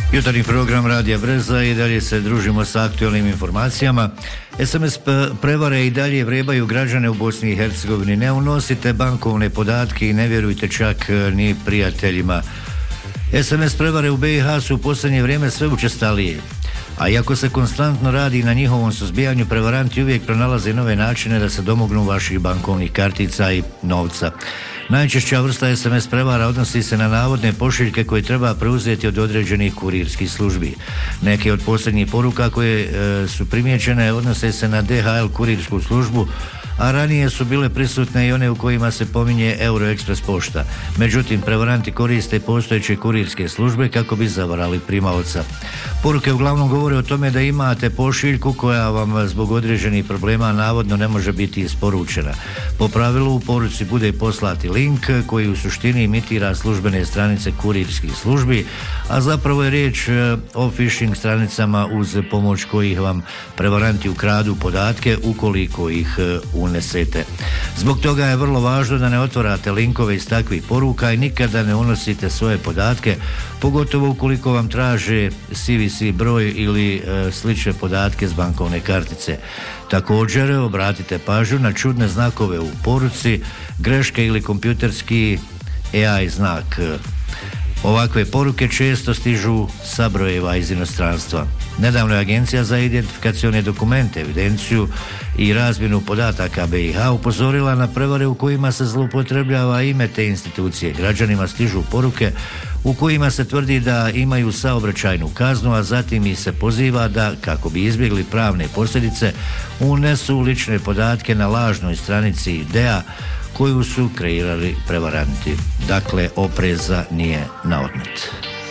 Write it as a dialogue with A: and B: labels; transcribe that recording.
A: Jutarnji program Radija Breza i dalje se družimo sa aktualnim informacijama. SMS prevare i dalje vrebaju građane u Bosni i Hercegovini. Ne unosite bankovne podatke i ne vjerujte čak ni prijateljima. SMS prevare u BiH su u posljednje vrijeme sve učestalije. A iako se konstantno radi na njihovom suzbijanju, prevaranti uvijek pronalaze nove načine da se domognu vaših bankovnih kartica i novca. Najčešća vrsta SMS prevara odnosi se na navodne pošiljke koje treba preuzeti od određenih kurirskih službi. Neke od posljednjih poruka koje su primijećene odnose se na DHL kurirsku službu, a ranije su bile prisutne i one u kojima se pominje Euroexpress pošta. Međutim, prevaranti koriste postojeće kurirske službe kako bi zavarali primaoca. Poruke uglavnom govore o tome da imate pošiljku koja vam zbog određenih problema navodno ne može biti isporučena. Po pravilu u poruci bude poslati link koji u suštini imitira službene stranice kurirskih službi, a zapravo je riječ o phishing stranicama uz pomoć kojih vam prevaranti ukradu podatke ukoliko ih unesete. Zbog toga je vrlo važno da ne otvarate linkove iz takvih poruka i nikada ne unosite svoje podatke, pogotovo ukoliko vam traže CVC broj ili slične podatke s bankovne kartice. Također obratite pažnju na čudne znakove u poruci, greške ili kompjuterski AI znak. Ovakve poruke često stižu sa brojeva iz inostranstva. Nedavno je Agencija za identifikacione dokumente, evidenciju i razmjenu podataka BiH upozorila na prevare u kojima se zloupotrebljava ime te institucije. Građanima stižu poruke u kojima se tvrdi da imaju saobraćajnu kaznu, a zatim ih se poziva da, kako bi izbjegli pravne posljedice, unesu lične podatke na lažnoj stranici IDEA koju su kreirali prevaranti. Dakle, opreza nije na odmet.